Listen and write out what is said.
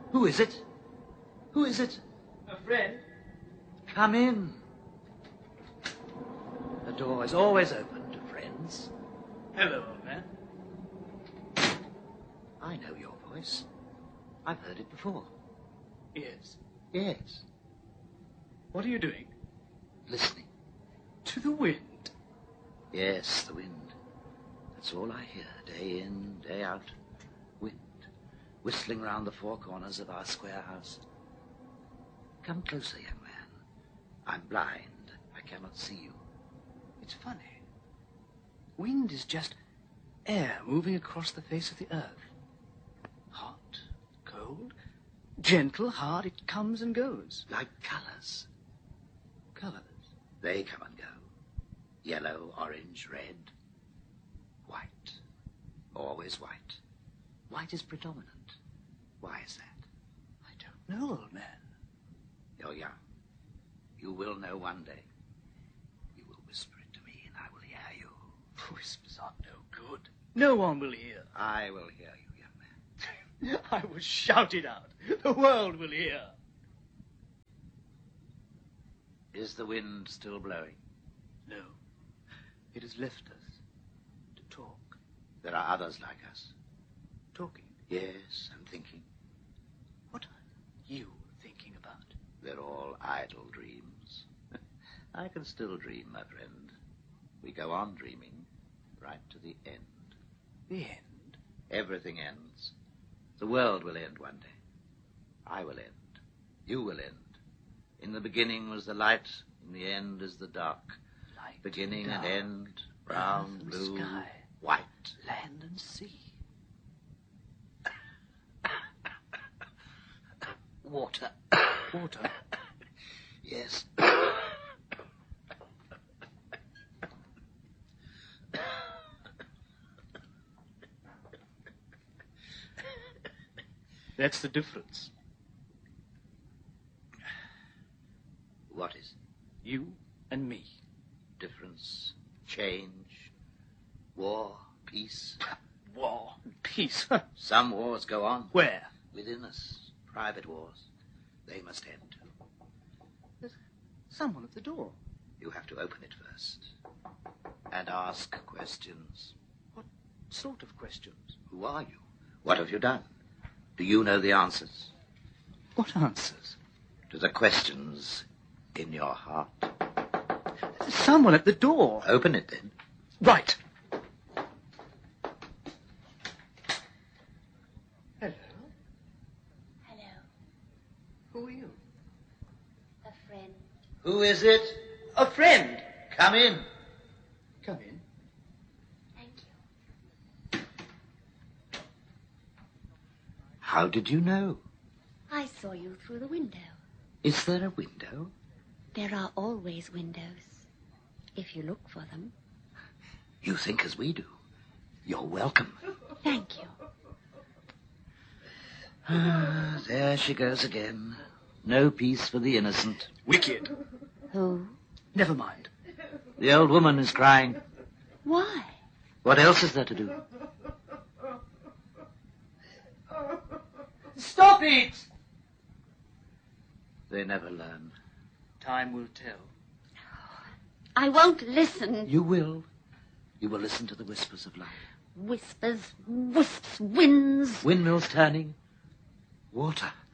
Who is it? Who is it? A friend. Come in. The door is always open to friends. Hello, old man. I know your voice. I've heard it before. Yes. Yes. What are you doing? Listening. To the wind. Yes, the wind. That's all I hear, day in, day out. Wind, whistling round the four corners of our square house. Come closer, young man. I'm blind. I cannot see you. It's funny. Wind is just air moving across the face of the earth. Hot, cold, gentle, hard, it comes and goes. Like colors. Colors. They come and go. Yellow, orange, red. White. Always white. White is predominant. Why is that? I don't know, old man. You're young. You will know one day. You will whisper it to me and I will hear you. Whispers are no good. No one will hear. I will hear you, young man. I will shout it out. The world will hear. Is the wind still blowing? No. It has left us to talk. There are others like us. Talking. Yes, and thinking. What are you thinking about? They're all idle dreams. I can still dream, my friend. We go on dreaming right to the end. The end? Everything ends. The world will end one day. I will end. You will end. In the beginning was the light, in the end is the dark. Light, beginning dark, and end, brown, earth and blue, sky, white. land and sea. Water. Water. Yes. That's the difference. What is You and me. difference? Change? War? Peace? War and peace. Some wars go on. Where? Within us. Private wars. They must end too. There's someone at the door. You have to open it first. And ask questions. What sort of questions? Who are you? What have you done? Do you know the answers What answers? to the questions in your heart? There's someone at the door. Open it then. Right. Hello. Hello, Who are you? a friend. Who is it? A friend. Come in. Come in. Thank you. How did you know? I saw you through the window. Is there a window? There are always windows, if you look for them. You think as we do. You're welcome. Thank you. Ah, there she goes again. No peace for the innocent. Wicked. Who? Never mind. The old woman is crying. Why? What else is there to do? Stop it! They never learn. Time will tell. I won't listen. You will. You will listen to the whispers of life. Whispers, wisps, winds. Windmills turning. Water.